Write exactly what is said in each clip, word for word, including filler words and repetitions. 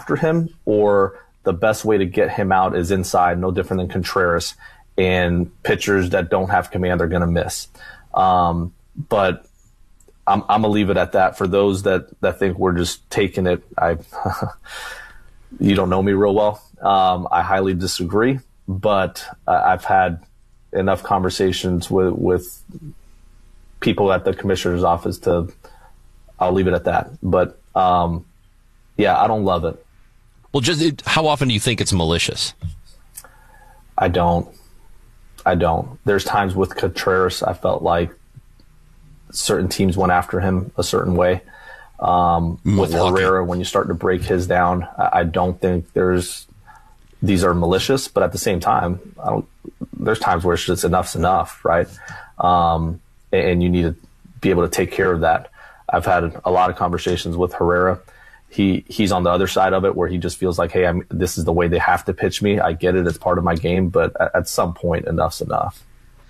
after him, or the best way to get him out is inside, no different than Contreras, and pitchers that don't have command are going to miss. Um, but I'm, I'm going to leave it at that. For those that, that think we're just taking it, I you don't know me real well. Um, I highly disagree, but uh, I've had enough conversations with, with people at the commissioner's office to, I'll leave it at that. But, um, yeah, I don't love it. Well, just it, how often do you think it's malicious? I don't. I don't. There's times with Contreras I felt like certain teams went after him a certain way. Um, with Herrera, when you start to break his down, I, I don't think there's these are malicious, but at the same time, I don't, there's times where it's just enough's enough, right? Um, and, and you need to be able to take care of that. I've had a lot of conversations with Herrera. He he's on the other side of it where he just feels like, hey, I'm, this is the way they have to pitch me. I get it. It's part of my game. But at, at some point, enough's enough.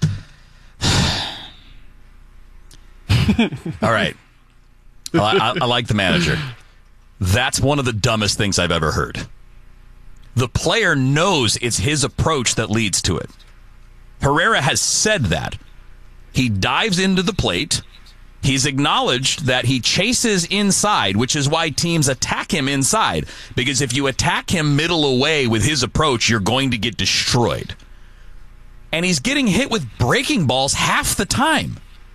All right. I, I, I like the manager. That's one of the dumbest things I've ever heard. The player knows it's his approach that leads to it. Herrera has said that. He dives into the plate. He's acknowledged that he chases inside, which is why teams attack him inside. Because if you attack him middle away with his approach, you're going to get destroyed. And he's getting hit with breaking balls half the time.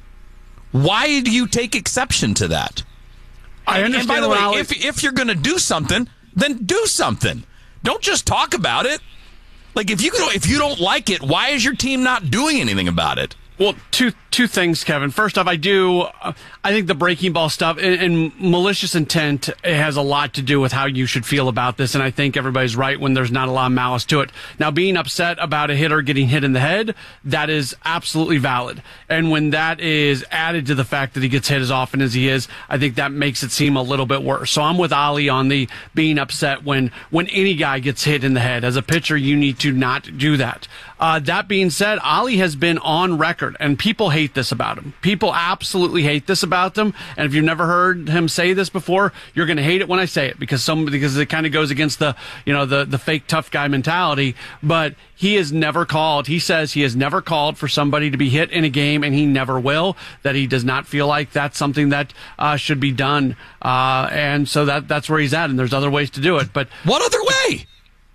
Why do you take exception to that? I and, understand. And by the way, Alex- if if you're going to do something, then do something. Don't just talk about it. Like if you if you don't like it, why is your team not doing anything about it? Well, two two things, Kevin. First off, I do. Uh, I think the breaking ball stuff and, and malicious intent has a lot to do with how you should feel about this. And I think everybody's right when there's not a lot of malice to it. Now, being upset about a hitter getting hit in the head, that is absolutely valid. And when that is added to the fact that he gets hit as often as he is, I think that makes it seem a little bit worse. So I'm with Ali on the being upset when when any guy gets hit in the head. As a pitcher, you need to not do that. Uh, that being said, Ali has been on record, and people hate this about him. People absolutely hate this about them. And if you've never heard him say this before, you're going to hate it when I say it because some because it kind of goes against the you know the the fake tough guy mentality. But he has never called. He says he has never called for somebody to be hit in a game, and he never will. That he does not feel like that's something that uh, should be done. Uh, and so that that's where he's at. And there's other ways to do it. But what other way?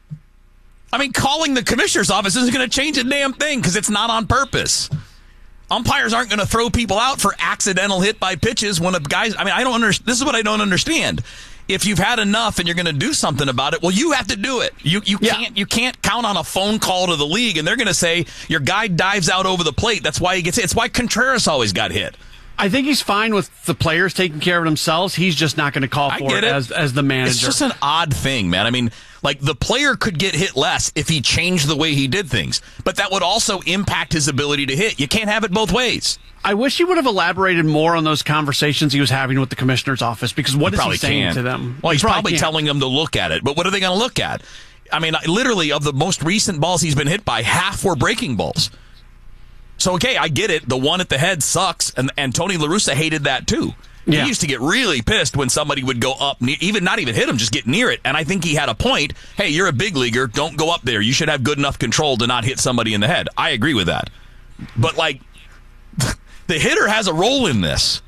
I mean, calling the commissioner's office isn't going to change a damn thing because it's not on purpose. Umpires aren't going to throw people out for accidental hit by pitches when a guy's... I mean, I don't understand. This is what I don't understand. If you've had enough and you're going to do something about it, well, you have to do it. You you yeah. can't you can't count on a phone call to the league and they're going to say your guy dives out over the plate. That's why he gets hit. It's why Contreras always got hit. I think he's fine with the players taking care of themselves. He's just not going to call for it, it as as the manager. It's just an odd thing, man. I mean, like the player could get hit less if he changed the way he did things, but that would also impact his ability to hit. You can't have it both ways. I wish he would have elaborated more on those conversations he was having with the commissioner's office, because what he is he saying can. to them? Well, he's he probably, probably telling them to look at it, but what are they going to look at? I mean, literally, of the most recent balls he's been hit by, half were breaking balls. So, okay, I get it. The one at the head sucks, and, and Tony La Russa hated that, too. Yeah. He used to get really pissed when somebody would go up, even not even hit him, just get near it. And I think he had a point. Hey, you're a big leaguer. Don't go up there. You should have good enough control to not hit somebody in the head. I agree with that. But, like, the hitter has a role in this.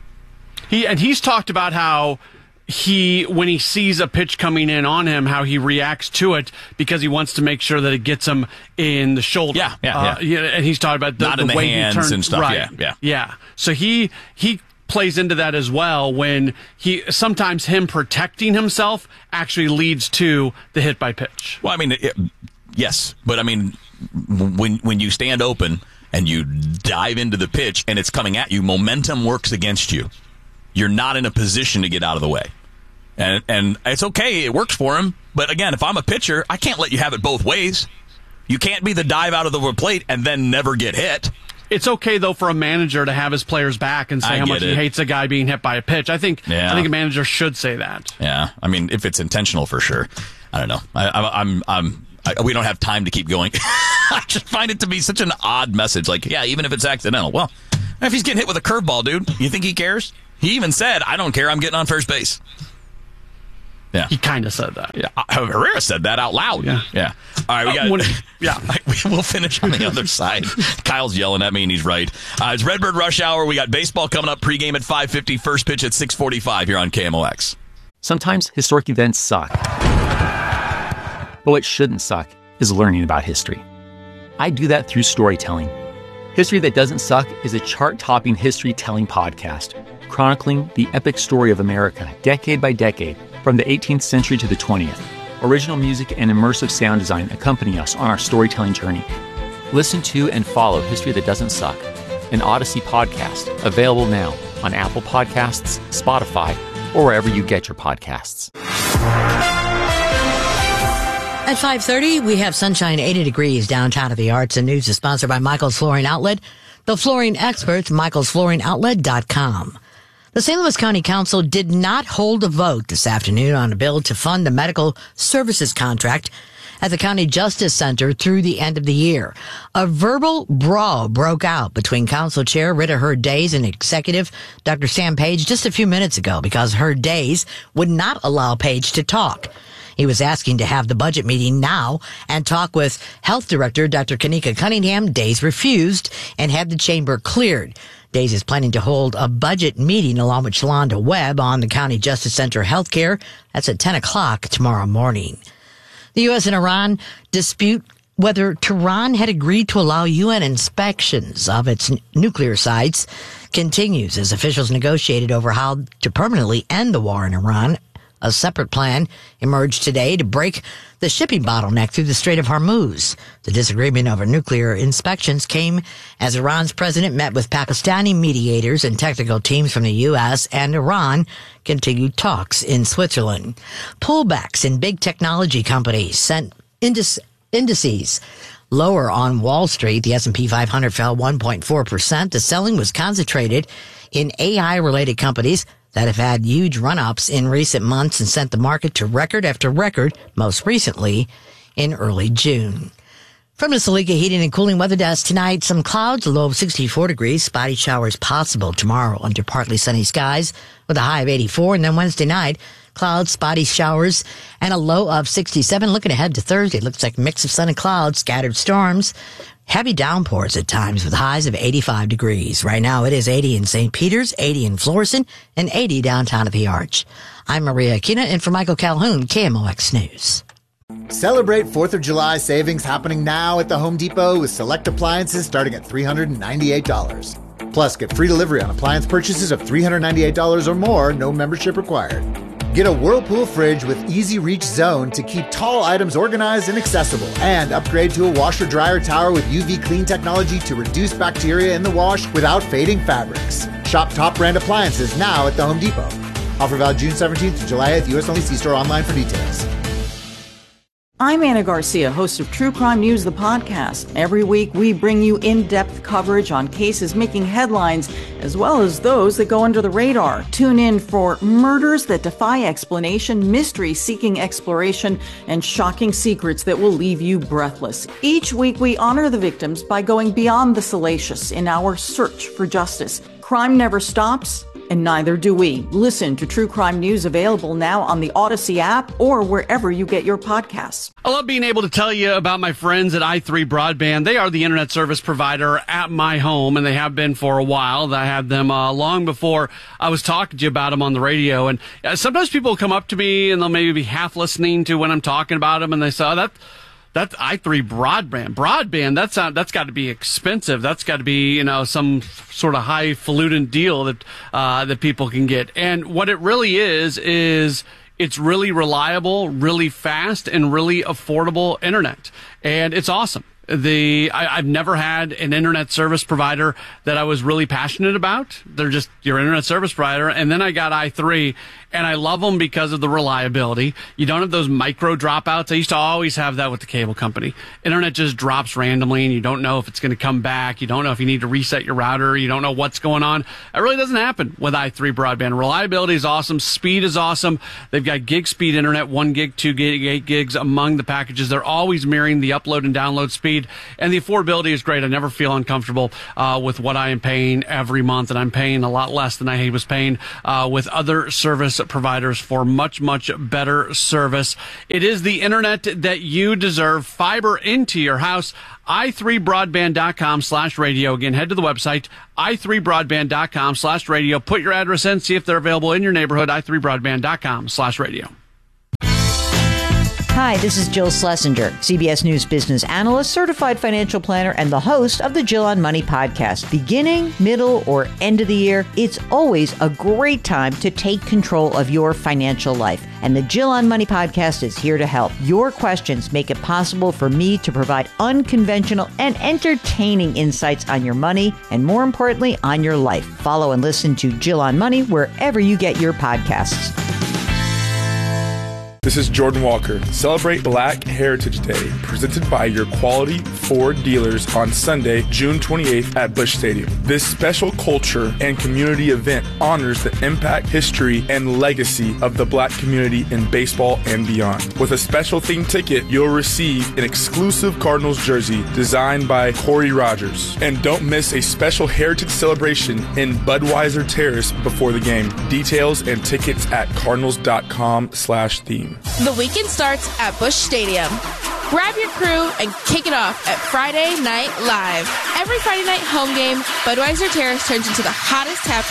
He And he's talked about how he, when he sees a pitch coming in on him, how he reacts to it because he wants to make sure that it gets him in the shoulder. Yeah, yeah, uh, yeah. And he's talking about the, not the in the way hands he turns and stuff. Right. Yeah, yeah, yeah. So he he plays into that as well. When he sometimes him protecting himself actually leads to the hit by pitch. Well, I mean, it, yes, but I mean, when when you stand open and you dive into the pitch and it's coming at you, momentum works against you. You're not in a position to get out of the way. And and it's okay, it works for him. But again, if I'm a pitcher, I can't let you have it both ways. You can't be the dive out of the plate and then never get hit. It's okay, though, for a manager to have his players back and say I how much it. he hates a guy being hit by a pitch. I think yeah. I think a manager should say that. Yeah, I mean, if it's intentional, for sure. I don't know. I, I, I'm I'm I, we don't have time to keep going. I just find it to be such an odd message. Like, yeah, even if it's accidental. Well, if he's getting hit with a curveball, dude, you think he cares? He even said, "I don't care. I'm getting on first base." Yeah. He kind of said that. Yeah. Uh, Herrera said that out loud. Yeah. Yeah. All right, we got. Uh, when, yeah. We'll finish on the other side. Kyle's yelling at me, and he's right. Uh, it's Redbird Rush Hour. We got baseball coming up. Pregame at five fifty. First pitch at six forty-five here on K M O X. Sometimes historic events suck. But what shouldn't suck is learning about history. I do that through storytelling. History That Doesn't Suck is a chart-topping history-telling podcast chronicling the epic story of America, decade by decade, from the eighteenth century to the twentieth. Original music and immersive sound design accompany us on our storytelling journey. Listen to and follow History That Doesn't Suck, an Odyssey podcast, available now on Apple Podcasts, Spotify, or wherever you get your podcasts. At five thirty, we have sunshine, eighty degrees downtown at the Arts, and news is sponsored by Michael's Flooring Outlet, the flooring experts, michaels flooring outlet dot com. The Saint Louis County Council did not hold a vote this afternoon on a bill to fund the medical services contract at the County Justice Center through the end of the year. A verbal brawl broke out between Council Chair Rita Hurd-Days and Executive Doctor Sam Page just a few minutes ago because Hurd-Days would not allow Page to talk. He was asking to have the budget meeting now and talk with Health Director Doctor Kanika Cunningham. Days refused and had the chamber cleared. Days is planning to hold a budget meeting along with Shalonda Webb on the County Justice Center Healthcare. That's at ten o'clock tomorrow morning. The U S and Iran dispute whether Tehran had agreed to allow U N inspections of its n- nuclear sites continues as officials negotiated over how to permanently end the war in Iran. A separate plan emerged today to break the shipping bottleneck through the Strait of Hormuz. The disagreement over nuclear inspections came as Iran's president met with Pakistani mediators and technical teams from the U S, and Iran continued talks in Switzerland. Pullbacks in big technology companies sent indice, indices lower on Wall Street. The S and P five hundred fell one point four percent. The selling was concentrated in A I-related companies that have had huge run-ups in recent months and sent the market to record after record, most recently in early June. From the Salika Heating and Cooling Weather Desk tonight, some clouds, a low of sixty-four degrees, spotty showers possible tomorrow under partly sunny skies with a high of eighty-four, and then Wednesday night, clouds, spotty showers, and a low of sixty-seven. Looking ahead to Thursday, looks like a mix of sun and clouds, scattered storms, heavy downpours at times with highs of eighty-five degrees. Right now it is eighty in Saint Peter's, eighty in Florissant, and eighty downtown at the Arch. I'm Maria Aquina, and for Michael Calhoun, K M O X News. Celebrate fourth of July savings happening now at the Home Depot with select appliances starting at three hundred ninety-eight dollars. Plus, get free delivery on appliance purchases of three hundred ninety-eight dollars or more, no membership required. Get a Whirlpool fridge with Easy Reach Zone to keep tall items organized and accessible. And upgrade to a washer-dryer tower with U V clean technology to reduce bacteria in the wash without fading fabrics. Shop top brand appliances now at the Home Depot. Offer valid June seventeenth to July eighth. U S only. See store online for details. I'm Anna Garcia, host of True Crime News, the podcast. Every week, we bring you in-depth coverage on cases making headlines, as well as those that go under the radar. Tune in for murders that defy explanation, mystery seeking exploration, and shocking secrets that will leave you breathless. Each week, we honor the victims by going beyond the salacious in our search for justice. Crime never stops, and neither do we. Listen to True Crime News, available now on the Odyssey app or wherever you get your podcasts. I love being able to tell you about my friends at i three Broadband. They are the internet service provider at my home, and they have been for a while. I had them uh, long before I was talking to you about them on the radio. And uh, sometimes people come up to me, and they'll maybe be half listening to when I'm talking about them, and they say, oh, that... That's i three Broadband. Broadband, that's not, that's got to be expensive. That's got to be, you know, some sort of highfalutin deal that uh, that people can get. And what it really is, is it's really reliable, really fast, and really affordable internet. And it's awesome. The I, I've never had an internet service provider that I was really passionate about. They're just your internet service provider. And then I got i three, and I love them because of the reliability. You don't have those micro dropouts. I used to always have that with the cable company. Internet just drops randomly, and you don't know if it's going to come back. You don't know if you need to reset your router. You don't know what's going on. That really doesn't happen with i three Broadband. Reliability is awesome. Speed is awesome. They've got gig speed internet, one gig, two gig, eight gigs among the packages. They're always mirroring the upload and download speed. speed, and the affordability is great. I never feel uncomfortable uh, with what I am paying every month, and I'm paying a lot less than I was paying uh, with other service providers for much, much better service. It is the internet that you deserve. Fiber into your house. i three broadband dot com slash radio. Again, head to the website, i three broadband dot com slash radio. Put your address in, see if they're available in your neighborhood, i three broadband dot com slash radio. Hi, this is Jill Schlesinger, C B S News business analyst, certified financial planner, and the host of the Jill on Money podcast. Beginning, middle, or end of the year, it's always a great time to take control of your financial life. And the Jill on Money podcast is here to help. Your questions make it possible for me to provide unconventional and entertaining insights on your money, and more importantly, on your life. Follow and listen to Jill on Money wherever you get your podcasts. This is Jordan Walker. Celebrate Black Heritage Day, presented by your quality Ford dealers on Sunday, June twenty-eighth at Busch Stadium. This special culture and community event honors the impact, history, and legacy of the Black community in baseball and beyond. With a special themed ticket, you'll receive an exclusive Cardinals jersey designed by Corey Rogers. And don't miss a special heritage celebration in Budweiser Terrace before the game. Details and tickets at cardinals.com slash theme. The weekend starts at Busch Stadium. Grab your crew and kick it off at Friday Night Live. Every Friday night home game, Budweiser Terrace turns into the hottest tap